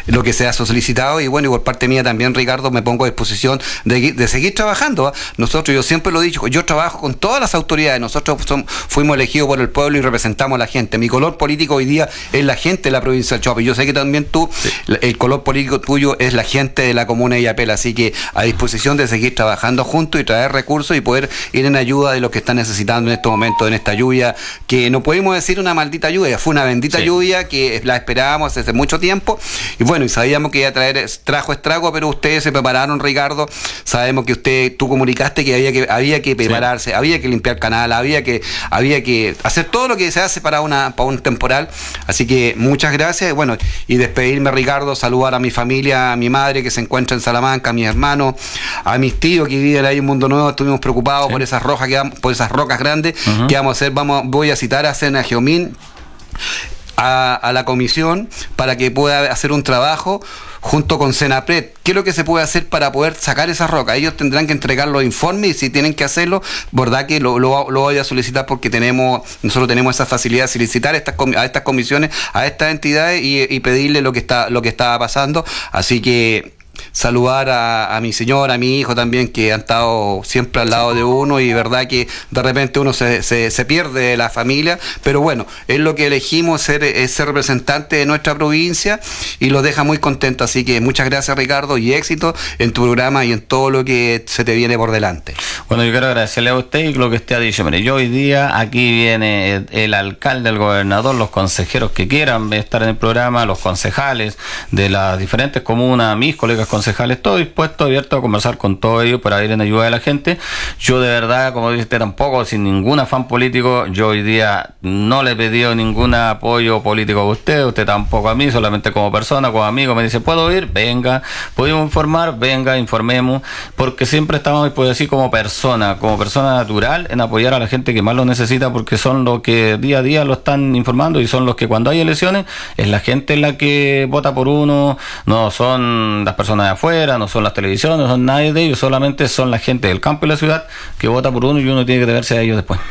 lo que se ha solicitado, y bueno, y por parte mía también, Ricardo, me pongo a disposición de seguir trabajando. Nosotros, yo siempre lo he dicho, yo trabajo con todas las autoridades, nosotros fuimos elegidos por el pueblo y representamos a la gente. Mi color político hoy día es la gente de la provincia del Choapa, y yo sé que también tú, sí, el color político tuyo es la gente de la comuna de Illapel, así que a disposición de seguir trabajando juntos y traer recursos y poder ir en ayuda de los que están necesitando en estos momentos, en esta lluvia, que no podemos decir una maldita lluvia, fue una bendita lluvia que la esperábamos hace mucho tiempo, y bueno, y sabíamos que iba a trajo estrago, pero ustedes se prepararon, Ricardo. Sabemos que tú comunicaste que había que prepararse, había que limpiar canal, había que hacer todo lo que se hace para un temporal. Así que muchas gracias. Bueno, y despedirme, Ricardo, saludar a mi familia, a mi madre que se encuentra en Salamanca, a mis hermanos, a mis tíos que viven ahí en Mundo Nuevo. Estuvimos preocupados por esas rocas grandes que vamos a hacer. Voy a citar a Sena Geomín, a la comisión, para que pueda hacer un trabajo junto con Senapred. ¿Qué es lo que se puede hacer para poder sacar esas rocas? Ellos tendrán que entregar los informes, y si tienen que hacerlo, verdad que lo voy a solicitar, porque nosotros tenemos esa facilidad de solicitar a estas comisiones, a estas entidades, y pedirle lo que estaba pasando. Así que saludar a mi señora, a mi hijo también, que han estado siempre al lado de uno, y verdad que de repente uno se pierde de la familia, pero bueno, es lo que elegimos, ser representante de nuestra provincia, y los deja muy contentos. Así que muchas gracias, Ricardo, y éxito en tu programa y en todo lo que se te viene por delante. Bueno, yo quiero agradecerle a usted y lo que usted ha dicho. Mire, yo hoy día aquí viene el alcalde, el gobernador, los consejeros que quieran estar en el programa, los concejales de las diferentes comunas, mis colegas concejales, todo dispuesto, abierto a conversar con todos ellos para ir en ayuda de la gente. Yo de verdad, como dice, tampoco sin ningún afán político, yo hoy día no le he pedido ningún apoyo político a usted tampoco a mí, solamente como persona, como amigo. Me dice, ¿puedo ir? Venga. ¿Podemos informar? Venga, informemos, porque siempre estamos, pues así, como persona natural, en apoyar a la gente que más lo necesita, porque son los que día a día lo están informando, y son los que cuando hay elecciones es la gente la que vota por uno, no son las personas de afuera, no son las televisiones, no son nadie de ellos, solamente son la gente del campo y la ciudad que vota por uno, y uno tiene que deberse a ellos después.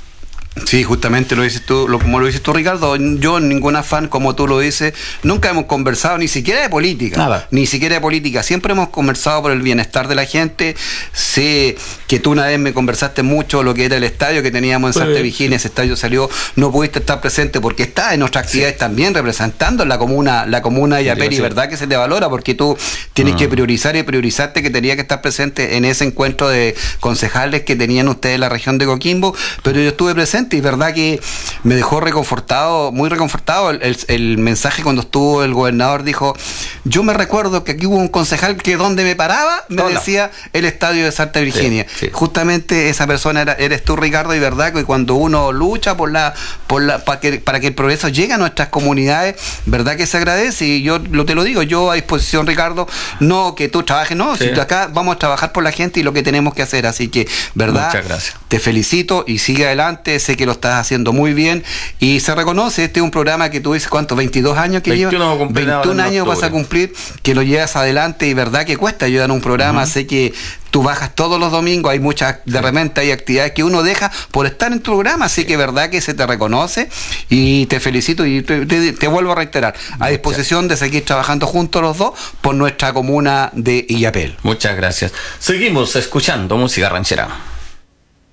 Sí, justamente lo dices tú, como lo dices tú, Ricardo. Yo, en ningún afán, como tú lo dices, nunca hemos conversado ni siquiera de política. Nada. Ni siquiera de política. Siempre hemos conversado por el bienestar de la gente. Sé que tú una vez me conversaste mucho lo que era el estadio que teníamos en Santa Virginia. Ese estadio salió, no pudiste estar presente porque estás en nuestras actividades también representando la comuna de Illapel, y verdad que se te valora, porque tú tienes que priorizar y priorizarte, que tenía que estar presente en ese encuentro de concejales que tenían ustedes en la región de Coquimbo, pero yo estuve presente, y verdad que me dejó muy reconfortado el mensaje cuando estuvo el gobernador. Dijo, yo me recuerdo que aquí hubo un concejal que donde me paraba me decía el estadio de Santa Virginia. Sí. Justamente esa persona eres tú, Ricardo, y verdad que cuando uno lucha para que el progreso llegue a nuestras comunidades, verdad que se agradece. Y yo te lo digo, yo a disposición, Ricardo, no que tú trabajes, no, si acá vamos a trabajar por la gente y lo que tenemos que hacer. Así que, verdad, muchas gracias. Te felicito y sigue adelante. Sé que lo estás haciendo muy bien y se reconoce. Este es un programa que tú dices, ¿cuántos? 22 años que llevas. 21 años vas a cumplir, que lo llevas adelante, y verdad que cuesta ayudar a un programa. Sé que tú bajas todos los domingos, hay muchas, de repente hay actividades que uno deja por estar en tu programa, así que verdad que se te reconoce, y te felicito, y te vuelvo a reiterar, a disposición de seguir trabajando juntos los dos por nuestra comuna de Illapel. Muchas gracias. Seguimos escuchando música ranchera.